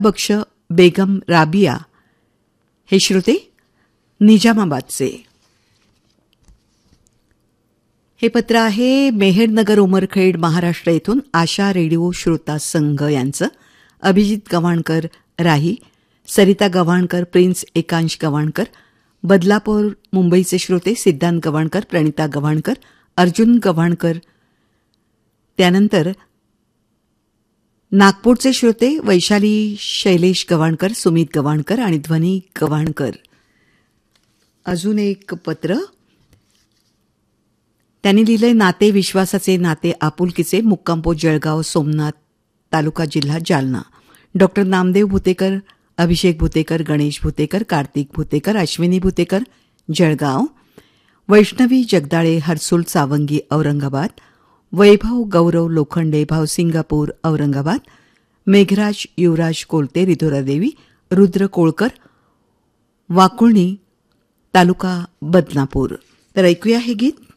बक्ष बेगम राबिया हे श्रोते निजामाबादचे. हे पत्र आहे मेहरनगर उमरखेड महाराष्ट्र येथून आशा रेडिओ श्रोता संघ यांचं. अभिजित गव्हाणकर राही, सरिता गव्हाणकर, प्रिन्स एकांश गव्हाणकर, बदलापूर मुंबईचे श्रोते सिद्धांत गव्हाणकर, प्रणिता गव्हाणकर, अर्जुन गव्हाणकर, त्यानंतर नागपूरचे श्रोते वैशाली शैलेश गव्हाणकर, सुमित गव्हाणकर आणि ध्वनी गव्हाणकर. अजून एक पत्र त्यांनी लिहिलंय नाते विश्वासाचे, नाते आपुलकीचे, मुक्काम पोस्ट जळगाव, सोमनाथ तालुका, जिल्हा जालना. डॉक्टर नामदेव भुतेकर, अभिषेक भुतेकर, गणेश भुतेकर, कार्तिक भुतेकर, अश्विनी भुतेकर जळगाव, वैष्णवी जगदाळे हर्सुल सावंगी औरंगाबाद, वैभव गौरव लोखंडे भावसिंगापूर औरंगाबाद, मेघराज युवराज कोलते रिधोरादेवी, रुद्र कोळकर वाकुळणी तालुका बदनापूर. तर ऐकूया हे गीत.